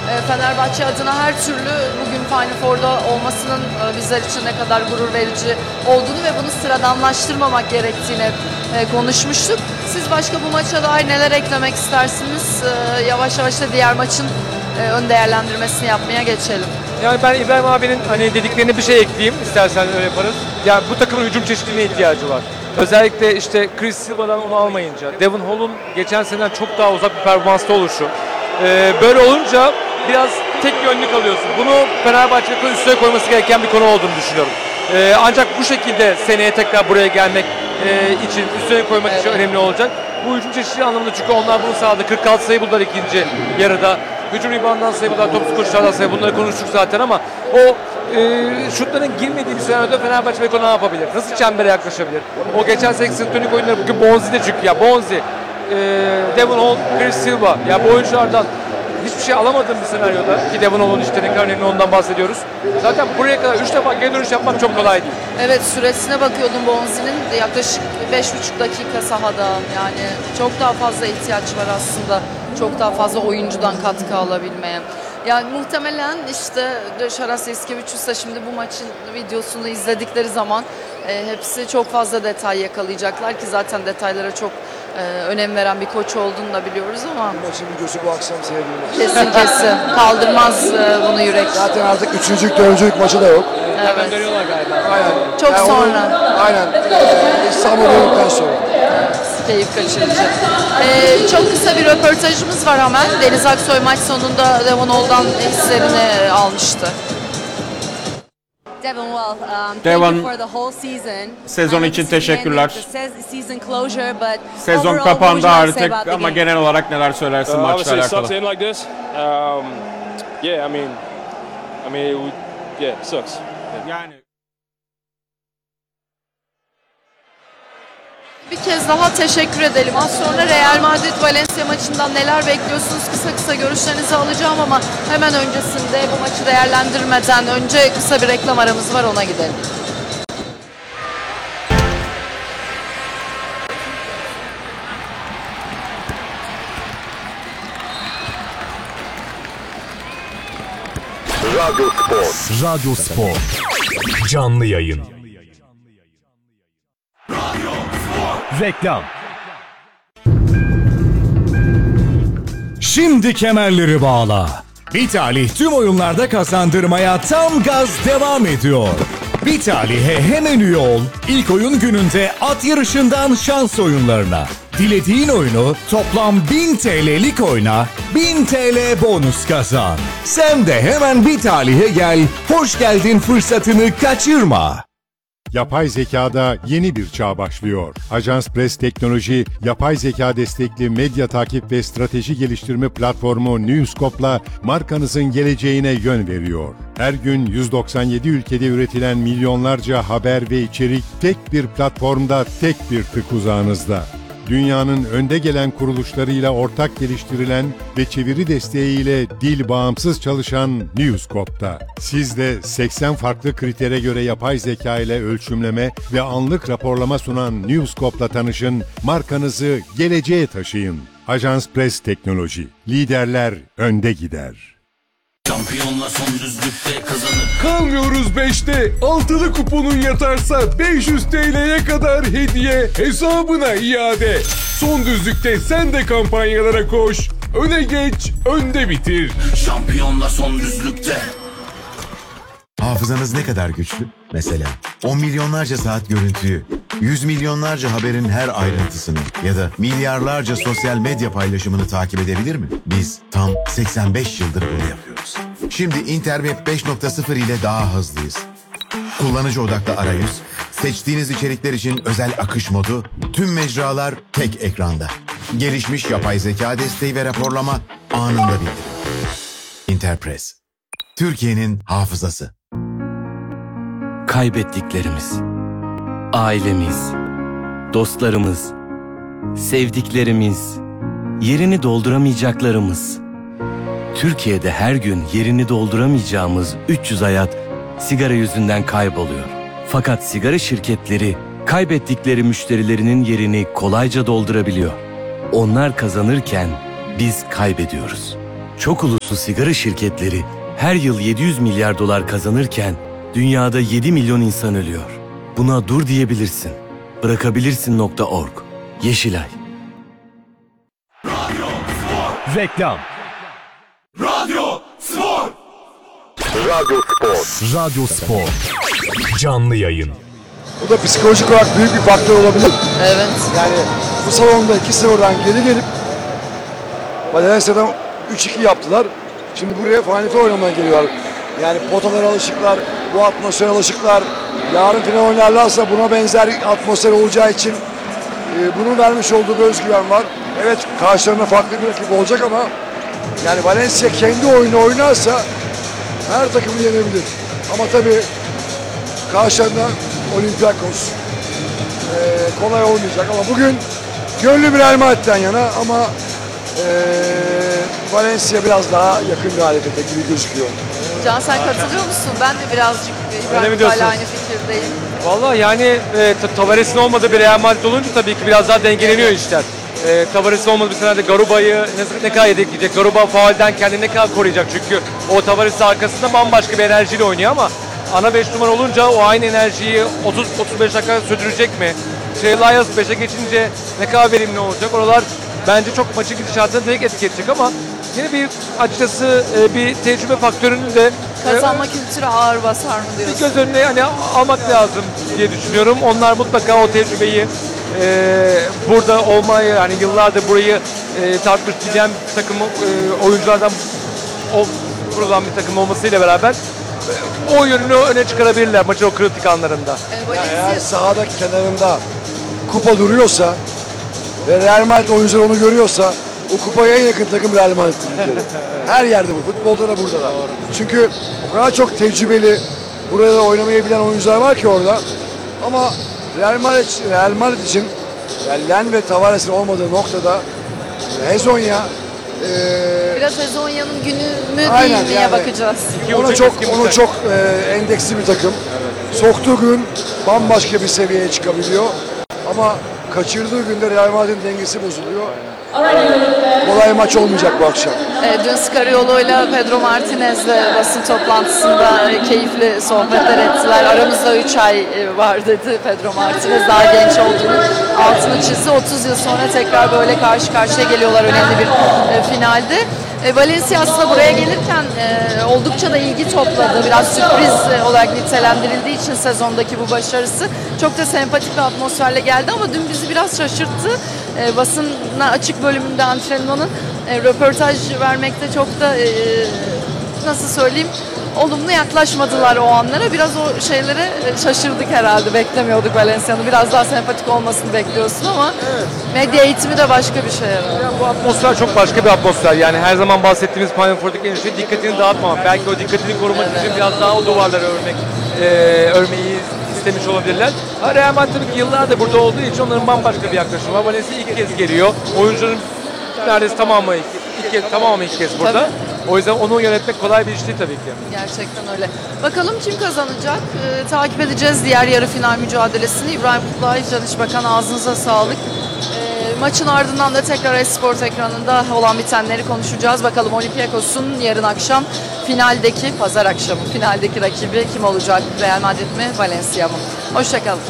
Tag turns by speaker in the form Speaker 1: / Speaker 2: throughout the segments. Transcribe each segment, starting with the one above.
Speaker 1: Fenerbahçe adına her türlü bugün Final Four'da olmasının bizler için ne kadar gurur verici olduğunu ve bunu sıradanlaştırmamak gerektiğini konuşmuştuk. Siz başka bu maça dair neler eklemek istersiniz? Yavaş yavaş da diğer maçın ön değerlendirmesini yapmaya geçelim.
Speaker 2: Yani ben İbrahim abinin hani dediklerine bir şey ekleyeyim, istersen öyle yaparız. Yani bu takımın hücum çeşitliliğine ihtiyacı var. Özellikle işte Chris Silva'dan onu almayınca, Devon Hall'un geçen seneden çok daha uzak bir performansta oluşu. Böyle olunca biraz tek yönlü kalıyorsun. Bunu Fenerbahçe'nin üstüne koyması gereken bir konu olduğunu düşünüyorum. Ancak bu şekilde seneye tekrar buraya gelmek için, üstüne koymak için önemli olacak. Bu hücum çeşitliliği anlamında, çünkü onlar bunu sağladı. 46 sayı buldular ikinci yarıda. Hücum rebound'dan sayı buldular, topsuz koşulardan sayı, bunları konuştuk zaten ama o şutların girmediği bir senaryoda Fenerbahçe belki ne yapabilir? Nasıl çembere yaklaşabilir? O geçen seneki sintonik oyunları bugün Bonzi'de, çünkü ya Bonzi, Devon Hall, Chris Silva, ya bu oyunculardan hiçbir şey alamadığım bir senaryoda, ki Devon Hall'un işte ne kadar önemli, ondan bahsediyoruz. Zaten buraya kadar 3 defa geri dönüş yapmak çok kolay değil.
Speaker 1: Evet, süresine bakıyordum Bonzi'nin, yaklaşık 5,5 dakika sahada, yani çok daha fazla ihtiyaç var aslında. Çok daha fazla oyuncudan katkı alabilmeye. Yani muhtemelen işte Şaras Eskevicius da şimdi bu maçın videosunu izledikleri zaman hepsi çok fazla detay yakalayacaklar ki zaten detaylara çok önem veren bir koç olduğunu da biliyoruz ama.
Speaker 3: Maçın videosu bu akşam seyredilmez.
Speaker 1: Kesin kaldırmaz bunu yürek.
Speaker 3: Zaten artık 3. 4. maçı da yok.
Speaker 1: Evet.
Speaker 2: Dönüyorlar galiba.
Speaker 3: Aynen.
Speaker 1: Çok sonra.
Speaker 3: Aynen. İstanbul yolduktan sonra.
Speaker 1: Keyif kaçırıcı. Çok kısa bir röportajımız var hemen. Deniz Aksoy maç sonunda Devon Hall'dan hislerini almıştı.
Speaker 4: Devon, sezon için teşekkürler. Sezon kapandı artık ama genel olarak neler söylersin maçla alakalı? Yani
Speaker 1: Bir kez daha teşekkür edelim. Az sonra Real Madrid-Valencia maçından neler bekliyorsunuz? Kısa görüşlerinizi alacağım ama hemen öncesinde bu maçı değerlendirmeden önce kısa bir reklam aramız var, ona gidelim.
Speaker 5: Radyo Spor. Canlı yayın. Reklam. Şimdi kemerleri bağla. Bitalih tüm oyunlarda kazandırmaya tam gaz devam ediyor. Bitalih'e hemen üye ol. İlk oyun gününde at yarışından şans oyunlarına. Dilediğin oyunu toplam 1000 TL'lik oyna, 1000 TL bonus kazan. Sen de hemen Bitalih'e gel, hoş geldin fırsatını kaçırma.
Speaker 6: Yapay zekada yeni bir çağ başlıyor. Ajans Press Teknoloji, yapay zeka destekli medya takip ve strateji geliştirme platformu Newscope'la markanızın geleceğine yön veriyor. Her gün 197 ülkede üretilen milyonlarca haber ve içerik tek bir platformda, tek bir tık uzağınızda. Dünyanın önde gelen kuruluşlarıyla ortak geliştirilen ve çeviri desteğiyle dil bağımsız çalışan Newscope'da. Siz de 80 farklı kritere göre yapay zeka ile ölçümleme ve anlık raporlama sunan Newscope'la tanışın, markanızı geleceğe taşıyın. Ajans Press Teknoloji, liderler önde gider.
Speaker 7: Şampiyonla son düzlükte kazanır.
Speaker 8: Kalmıyoruz 5'te. Altılı kuponun yatarsa 500 TL'ye kadar hediye hesabına iade. Son düzlükte sen de kampanyalara koş. Öne geç, önde bitir.
Speaker 7: Şampiyonla son düzlükte.
Speaker 9: Hafızanız ne kadar güçlü? Mesela 10 milyonlarca saat görüntüyü, 100 milyonlarca haberin her ayrıntısını ya da milyarlarca sosyal medya paylaşımını takip edebilir mi? Biz tam 85 yıldır bunu yapıyoruz. Şimdi Interweb 5.0 ile daha hızlıyız. Kullanıcı odaklı arayüz, seçtiğiniz içerikler için özel akış modu, tüm mecralar tek ekranda. Gelişmiş yapay zeka desteği ve raporlama anında bildirim. Interpress, Türkiye'nin hafızası.
Speaker 10: Kaybettiklerimiz, ailemiz, dostlarımız, sevdiklerimiz, yerini dolduramayacaklarımız. Türkiye'de her gün yerini dolduramayacağımız 300 hayat sigara yüzünden kayboluyor. Fakat sigara şirketleri kaybettikleri müşterilerinin yerini kolayca doldurabiliyor. Onlar kazanırken biz kaybediyoruz. Çok uluslu sigara şirketleri her yıl 700 milyar dolar kazanırken dünyada 7 milyon insan ölüyor. Buna dur diyebilirsin. Bırakabilirsin.org. Yeşilay.
Speaker 5: Reklam.
Speaker 7: Radyo Spor.
Speaker 5: Radyo Spor. Canlı yayın.
Speaker 3: Bu da psikolojik olarak büyük bir faktör olabilir.
Speaker 1: Evet.
Speaker 3: Yani bu salonda 2-0'dan geri gelip Valencia'dan 3-2 yaptılar. Şimdi buraya Final Four oynamaya geliyorlar. Yani potalara alışıklar, bu atmosfere alışıklar. Yarın final oynarlarsa buna benzer atmosfer olacağı için bunun vermiş olduğu bir özgüven var. Evet, karşılarına farklı bir rakip olacak ama yani Valencia kendi oyunu oynarsa her takımı yenebilir. Ama tabii karşılarında Olympiakos kolay olmayacak ama bugün gönlü bir Real Madrid'den yana ama Valencia biraz daha yakın galibiyete gibi gözüküyor.
Speaker 1: Can, sen katılıyor musun? Ben de birazcık
Speaker 2: Öyle mi
Speaker 1: İbrahim
Speaker 2: diyorsun?
Speaker 1: aynı fikirdeyim.
Speaker 2: Vallahi yani Tavares'in olmadığı bir Real Madrid olunca tabii ki biraz daha dengeleniyor işler. Tavares'in olmadığı bir senede Garuba'yı ne kadar yedekleyecek? Garuba faulden kendini ne kadar koruyacak? Çünkü o Tavares'in arkasında bambaşka bir enerjiyle oynuyor ama ana 5 numara olunca o aynı enerjiyi 30-35 dakika sürdürecek mi? Lyles 5'e geçince ne kadar verimli olacak? Oralar bence çok maçın gidişatına direkt etki edecek ama yine bir açıkçası bir tecrübe faktörünü de
Speaker 1: Kazanma kültürü ağır basar mı
Speaker 2: bir
Speaker 1: diyorsun?
Speaker 2: göz önüne hani almak lazım diye düşünüyorum. Onlar mutlaka o tecrübeyi burada olmayı, hani yıllardır burayı tartmış giden bir takım oyunculardan kurulan bir takım olmasıyla beraber o yönünü öne çıkarabilirler maçın o kritik anlarında.
Speaker 3: Eğer sahada kenarında kupa duruyorsa ve Real Madrid oyuncuları onu görüyorsa o kupaya en yakın takım Real Madrid'dir bir kere. Her yerde bu. Futbolda da burada da. Çünkü o kadar çok tecrübeli, burada oynamayı bilen oyuncular var ki orada. Ama Real Madrid için yani Len ve Tavares'in olmadığı noktada Hezonya
Speaker 1: Biraz Hezonya'nın günü mü
Speaker 3: aynen,
Speaker 1: değil miye
Speaker 3: yani
Speaker 1: bakacağız.
Speaker 3: Ona çok endeksli bir takım. Soktuğu gün bambaşka bir seviyeye çıkabiliyor. Ama kaçırdığı günde Real Madrid'in dengesi bozuluyor. Kolay maç olmayacak bu akşam.
Speaker 1: Dün Scariolo'yla Pedro Martinez'le basın toplantısında keyifli sohbetler ettiler. Aramızda 3 ay var dedi Pedro Martinez. Daha genç olduğunu altını çizdi. 30 yıl sonra tekrar böyle karşı karşıya geliyorlar önemli bir finalde. Valencia aslında buraya gelirken oldukça da ilgi topladı. Biraz sürpriz olarak nitelendirildiği için sezondaki bu başarısı. Çok da sempatik bir atmosferle geldi ama dün bizi biraz şaşırttı. Basına açık bölümünde antrenmanın röportaj vermekte çok da nasıl söyleyeyim olumlu yaklaşmadılar o anlara. Biraz o şeylere şaşırdık herhalde. Beklemiyorduk Valencia'nın. Biraz daha sempatik olmasını bekliyorsun ama medya eğitimi de başka bir şey herhalde.
Speaker 2: Yani bu atmosfer çok başka bir atmosfer. Yani her zaman bahsettiğimiz Final Four'daki en şey dikkatini dağıtmamak. Belki o dikkatini korumak için biraz daha o duvarları örmeyi istemiş olabilirler. Real Madrid tabii ki yıllardır burada olduğu için onların bambaşka bir yaklaşımı var. Valencia ilk kez geliyor. Oyuncuların neredeyse tamamı ilk kez burada.
Speaker 1: Tabii.
Speaker 2: O yüzden onu yönetmek kolay bir iş değil tabii ki.
Speaker 1: Gerçekten öyle. Bakalım kim kazanacak? Takip edeceğiz diğer yarı final mücadelesini. İbrahim Kutlay, Can İşbakan ağzınıza sağlık. Maçın ardından da tekrar Esport ekranında olan bitenleri konuşacağız. Bakalım Olympiakos'un yarın akşam finaldeki, pazar akşamı finaldeki rakibi kim olacak? Real Madrid mi, Valencia mı? Hoşçakalın.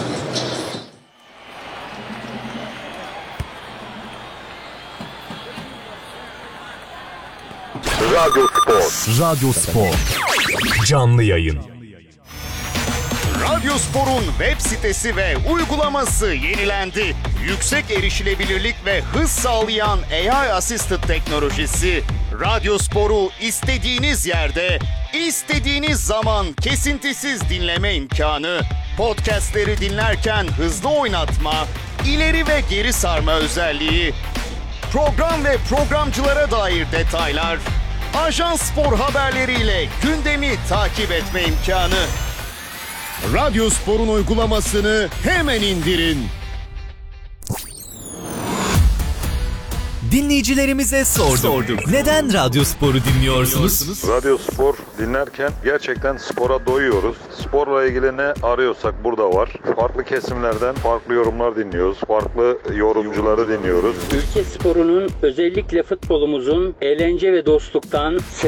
Speaker 5: Radyo Spor. Canlı yayın.
Speaker 11: Radyo Spor'un web sitesi ve uygulaması yenilendi. Yüksek erişilebilirlik ve hız sağlayan AI Assisted teknolojisi Radyo Spor'u istediğiniz yerde, istediğiniz zaman kesintisiz dinleme imkanı, podcastleri dinlerken hızlı oynatma, ileri ve geri sarma özelliği, program ve programcılara dair detaylar, Ajans Spor haberleriyle gündemi takip etme imkanı. Radyo Spor'un uygulamasını hemen indirin.
Speaker 12: dinleyicilerimize sorduk. Neden Radyo Spor'u dinliyorsunuz?
Speaker 13: Radyo Spor dinlerken gerçekten spora doyuyoruz. Sporla ilgili ne arıyorsak burada var. Farklı kesimlerden farklı yorumlar dinliyoruz. Farklı yorumcuları dinliyoruz.
Speaker 14: Ülke sporunun, özellikle futbolumuzun eğlence ve dostluktan